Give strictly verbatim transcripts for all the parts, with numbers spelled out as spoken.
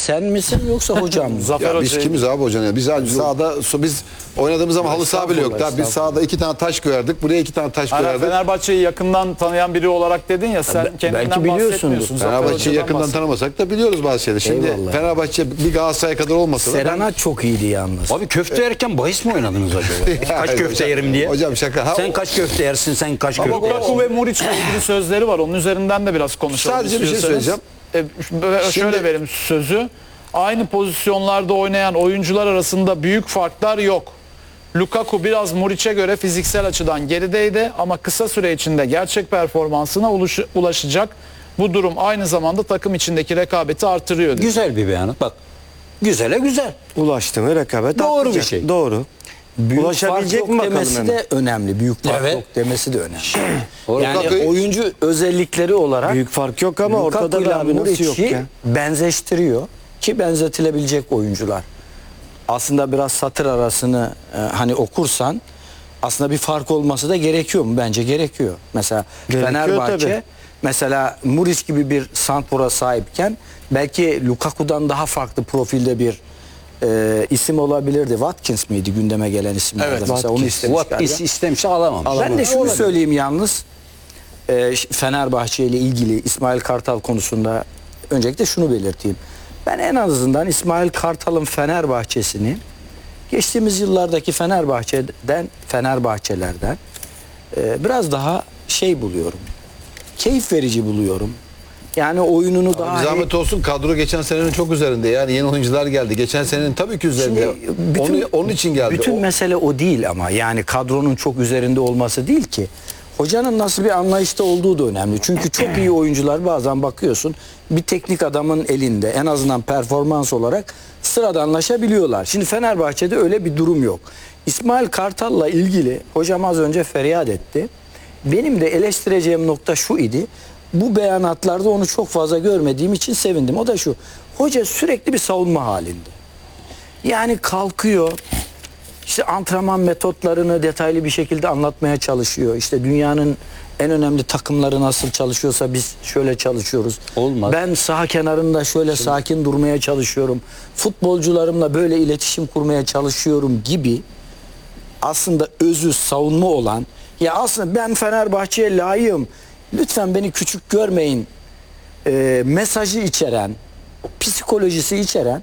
sen misin yoksa hocam mı? Ya biz kimiz abi hocam ya? Biz sahada biz oynadığımız zaman halı saha bile yok. Daha biz sahada iki tane taş koyardık. Buraya iki tane taş koyardık. Fenerbahçe'yi yakından tanıyan biri olarak dedin ya, sen Be- kendinden belki biliyorsundur. bahsetmiyorsun. Zafer Fenerbahçe'yi Hoca'dan yakından bahset. tanımasak da biliyoruz bazı şeyleri. Şimdi Eyvallah. Fenerbahçe bir Galatasaray kadar olmasa da ben- Serena çok iyiydi yalnız. Abi köfte yerken bahis mi oynadınız acaba? Ya, Kaç köfte hocam, yerim diye. Hocam şaka. Ha, Sen o- kaç köfte yersin, sen kaç Ama köfte yersin. Lukaku ve Muriç'le ilgili sözleri var. Onun üzerinden de biraz konuşalım. Sadece bir şey istiyorsanız. söyleyeceğim. E, böyle Şimdi- şöyle vereyim sözü. Aynı pozisyonlarda oynayan oyuncular arasında büyük farklar yok. Lukaku biraz Muriç'e göre fiziksel açıdan gerideydi ama kısa süre içinde gerçek performansına ulaş- ulaşacak. Bu durum aynı zamanda takım içindeki rekabeti artırıyor dedi. Güzel bir beyanat bak. Güzele güzel. Ulaştı mı rekabet Doğru artacak. bir şey. Doğru. Büyük Ulaşabilecek fark mi yok bakalım demesi hemen? de önemli. Büyük fark Evet. yok demesi de önemli. Yani Lukaku'yu- oyuncu özellikleri olarak Büyük fark yok ama ortada Lukaku'yla da abi nasıl yok Muriç'i ya? benzeştiriyor ki benzetilebilecek oyuncular. Aslında biraz satır arasını e, hani okursan aslında bir fark olması da gerekiyor mu? Bence gerekiyor. Mesela Gerekiyor Fenerbahçe tabii. mesela Muriç gibi bir santrfora sahipken belki Lukaku'dan daha farklı profilde bir e, isim olabilirdi. Watkins miydi gündeme gelen isimlerden? Evet, Mesela onu Watkins. istemiş Watkins galiba. istemiş alamam. Ben de şunu söyleyeyim yalnız. Ee, Fenerbahçe ile ilgili İsmail Kartal konusunda öncelikle şunu belirteyim. Ben en azından İsmail Kartal'ın Fenerbahçe'sini geçtiğimiz yıllardaki Fenerbahçe'den, Fenerbahçelerden e, biraz daha şey buluyorum. Keyif verici buluyorum. Yani oyununu daha Bir zahmet olsun, kadro geçen senenin çok üzerinde. Yani yeni oyuncular geldi. Geçen senenin tabii ki üzerinde. Şimdi bütün- onu, onun için geldi. Bütün O- mesele o değil ama yani kadronun çok üzerinde olması değil ki. Hocanın nasıl bir anlayışta olduğu da önemli. Çünkü çok iyi oyuncular bazen bakıyorsun bir teknik adamın elinde en azından performans olarak sıradanlaşabiliyorlar. Şimdi Fenerbahçe'de öyle bir durum yok. İsmail Kartal'la ilgili hocam az önce feryat etti. Benim de eleştireceğim nokta şu idi. Bu beyanatlarda onu çok fazla görmediğim için sevindim. O da şu. Hoca sürekli bir savunma halinde. Yani kalkıyor, işte antrenman metotlarını detaylı bir şekilde anlatmaya çalışıyor. İşte dünyanın en önemli takımları nasıl çalışıyorsa biz şöyle çalışıyoruz. Olmaz. Ben saha kenarında şöyle sakin durmaya çalışıyorum. Futbolcularımla böyle iletişim kurmaya çalışıyorum gibi aslında özü savunma olan, ya aslında ben Fenerbahçe'ye layığım, lütfen beni küçük görmeyin e, mesajı içeren, psikolojisi içeren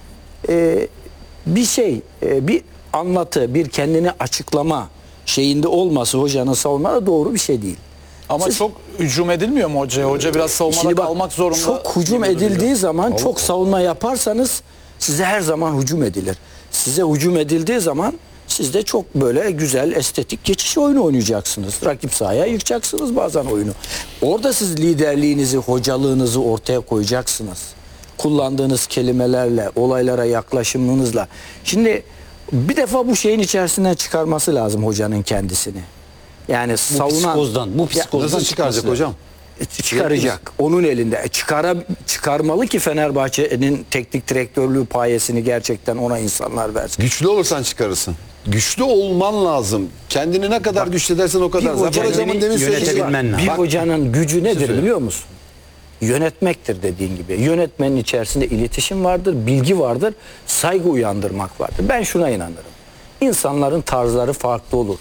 e, bir şey, e, bir anlatı, bir kendini açıklama şeyinde olması hocanın savunmada doğru bir şey değil. Ama Siz- çok hücum edilmiyor mu hocaya? Hoca biraz savunmada Şimdi bak, kalmak zorunda. çok hücum gibi duruyor. edildiği zaman, çok savunma yaparsanız size her zaman hücum edilir. Size hücum edildiği zaman siz de çok böyle güzel, estetik geçiş oyunu oynayacaksınız. Rakip sahaya yıkacaksınız bazen oyunu. Orada siz liderliğinizi, hocalığınızı ortaya koyacaksınız. Kullandığınız kelimelerle, olaylara yaklaşımınızla. Şimdi bir defa bu şeyin içerisinden çıkarması lazım hocanın kendisini. Yani Bu savunan... psikozdan, bu Ya- psikozdan Nasıl çıkaracak çıkması hocam? E, çıkaracak. Onun elinde. E, çıkara, çıkarmalı ki Fenerbahçe'nin teknik direktörlüğü payesini gerçekten ona insanlar versin. Güçlü olursan çıkarırsın. Güçlü olman lazım. Kendini ne kadar güçlü edersen o kadar. bir Zafer hocanın hocamın demin söylediği var. yönetebilmen lazım. Bir Bak, hocanın gücü nedir biliyor musun? Yönetmektir dediğin gibi. Yönetmenin içerisinde iletişim vardır, bilgi vardır, saygı uyandırmak vardır. Ben şuna inanırım. İnsanların tarzları farklı olur.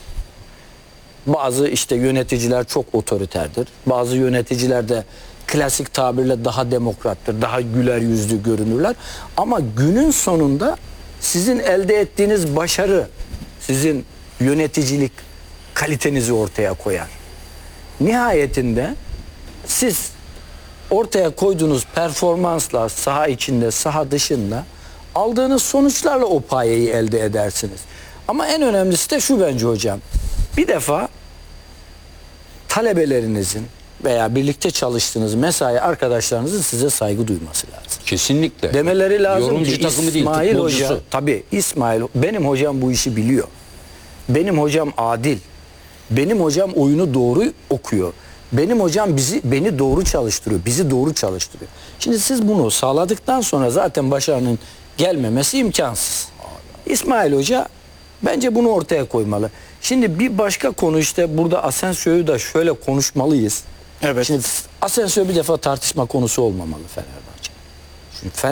Bazı işte yöneticiler çok otoriterdir. Bazı yöneticiler de klasik tabirle daha demokrattır, daha güler yüzlü görünürler. Ama günün sonunda sizin elde ettiğiniz başarı, sizin yöneticilik kalitenizi ortaya koyar. Nihayetinde siz ortaya koyduğunuz performansla saha içinde, saha dışında aldığınız sonuçlarla o payeyi elde edersiniz. Ama en önemlisi de şu bence hocam. Bir defa talebelerinizin veya birlikte çalıştığınız mesai arkadaşlarınızın size saygı duyması lazım. Kesinlikle. Demeleri lazım Yorumcu ki takımı değil, İsmail futbolcusu. Hoca, tabii İsmail, benim hocam bu işi biliyor. Benim hocam adil. Benim hocam oyunu doğru okuyor. Benim hocam bizi beni doğru çalıştırıyor. Bizi doğru çalıştırıyor. Şimdi siz bunu sağladıktan sonra zaten başarının gelmemesi imkansız. İsmail Hoca bence bunu ortaya koymalı. Şimdi bir başka konu işte burada Asensio'yu da şöyle konuşmalıyız. Evet. Şimdi Asensio bir defa tartışma konusu olmamalı Fenerbahçe. Çünkü